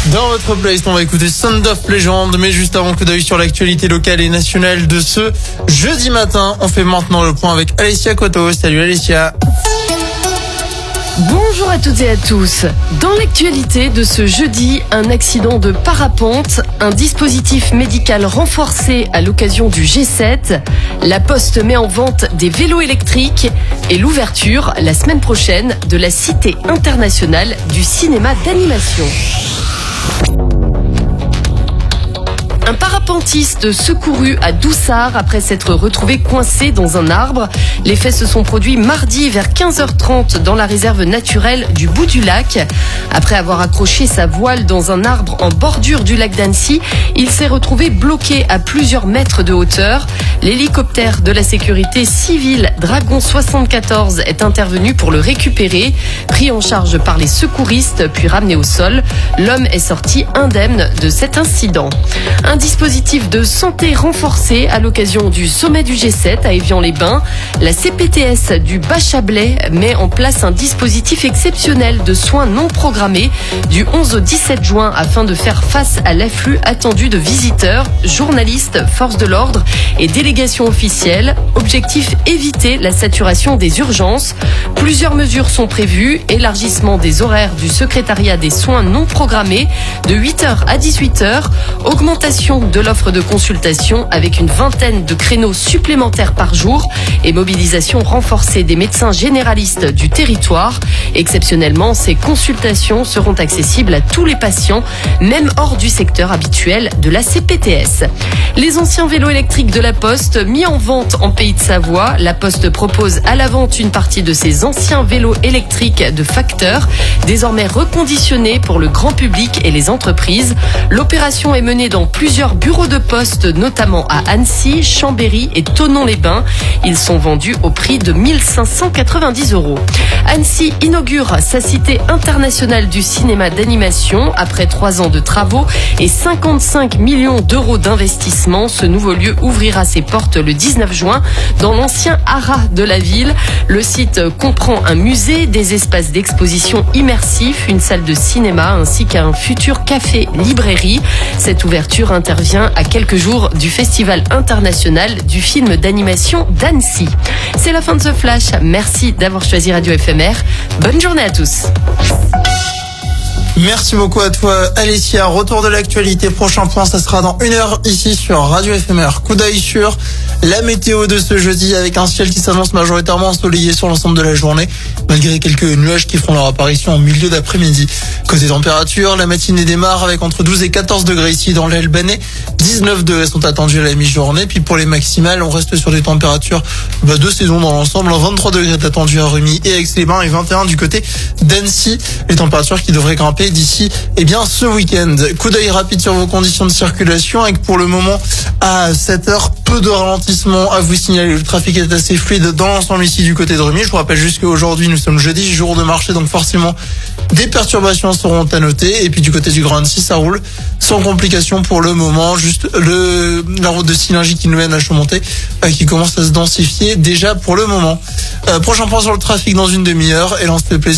Dans votre playlist, on va écouter Sound of Legend, mais juste avant, coup d'œil sur l'actualité locale et nationale de ce jeudi matin. On fait maintenant le point avec Alessia Coto. Salut Alessia. Bonjour à toutes et à tous. Dans l'actualité de ce jeudi, un accident de parapente, un dispositif médical renforcé à l'occasion du G7, la Poste met en vente des vélos électriques et l'ouverture la semaine prochaine de la Cité internationale du cinéma d'animation. Un parapentiste secouru à Doussard après s'être retrouvé coincé dans un arbre. Les faits se sont produits mardi vers 15h30 dans la réserve naturelle du Bout du Lac. Après avoir accroché sa voile dans un arbre en bordure du lac d'Annecy, il s'est retrouvé bloqué à plusieurs mètres de hauteur. L'hélicoptère de la sécurité civile Dragon 74 est intervenu pour le récupérer. Pris en charge par les secouristes puis ramené au sol, l'homme est sorti indemne de cet incident. Un dispositif de santé renforcé à l'occasion du sommet du G7 à Évian-les-Bains. La CPTS du Bas-Chablais met en place un dispositif exceptionnel de soins non programmés du 11 au 17 juin afin de faire face à l'afflux attendu de visiteurs, journalistes, forces de l'ordre et délégations officielles. Objectif, éviter la saturation des urgences. Plusieurs mesures sont prévues. Élargissement des horaires du secrétariat des soins non programmés de 8h à 18h. Augmentation de l'offre de consultation avec une vingtaine de créneaux supplémentaires par jour et mobilisation renforcée des médecins généralistes du territoire. Exceptionnellement, ces consultations seront accessibles à tous les patients, même hors du secteur habituel de la CPTS. Les anciens vélos électriques de la Poste mis en vente en Pays de Savoie. La Poste propose à la vente une partie de ses anciens vélos électriques de facteur, désormais reconditionnés pour le grand public et les entreprises. L'opération est menée dans plusieurs bureaux de poste, notamment à Annecy, Chambéry et Thonon-les-Bains. Ils sont vendus au prix de 1 590 €. Annecy inaugure sa cité internationale du cinéma d'animation. Après 3 ans de travaux et 55 millions d'euros d'investissement, ce nouveau lieu ouvrira ses portes le 19 juin dans l'ancien haras de la ville. Le site comprend un musée, des espaces d'exposition immersifs, une salle de cinéma ainsi qu'un futur café-librairie. Cette ouverture intervient à quelques jours du Festival international du film d'animation d'Annecy. C'est la fin de ce flash. Merci d'avoir choisi Radio FMR. Bonne journée à tous. Merci beaucoup à toi Alessia. Retour de l'actualité, prochain point, ça sera dans 1 heure ici sur Radio FMR. Coup d'œil sur la météo de ce jeudi avec un ciel qui s'annonce majoritairement ensoleillé sur l'ensemble de la journée, malgré quelques nuages qui feront leur apparition en milieu d'après-midi. Côté température, la matinée démarre avec entre 12 et 14 degrés ici dans l'Albanais. 19 degrés sont attendus à la mi-journée. Puis pour les maximales, on reste sur des températures de saison dans l'ensemble. 23 degrés est attendu à Rumi et Aix-les-Bains et 21 du côté d'Annecy. Les températures qui devraient grimper d'ici ce week-end. Coup d'œil rapide sur vos conditions de circulation avec pour le moment à 7h peu de ralentissement à vous signaler. Le trafic est assez fluide dans l'ensemble ici du côté de Rumi. Je vous rappelle juste qu'aujourd'hui nous sommes jeudi, jour de marché, donc forcément des perturbations seront à noter. Et puis du côté du Grand Annecy, ça roule sans complication pour le moment. Juste la route de Silingy qui nous mène à Chaumonté qui commence à se densifier déjà pour le moment. Prochain point sur le trafic dans une demi-heure et lance le plaisir.